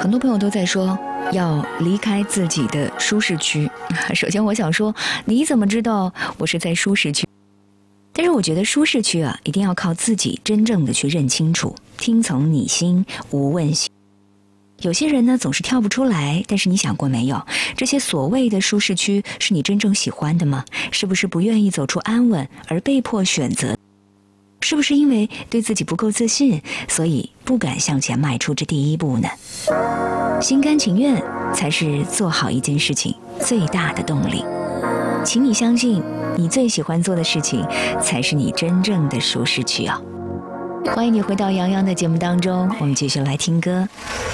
很多朋友都在说要离开自己的舒适区。首先我想说，你怎么知道我是在舒适区？但是我觉得舒适区一定要靠自己真正的去认清楚，听从你心，无问心。有些人呢总是跳不出来，但是你想过没有，这些所谓的舒适区是你真正喜欢的吗？是不是不愿意走出安稳而被迫选择？是不是因为对自己不够自信，所以不敢向前迈出这第一步呢？心甘情愿才是做好一件事情最大的动力。请你相信，你最喜欢做的事情才是你真正的舒适区。欢迎你回到杨洋的节目当中，我们继续来听歌。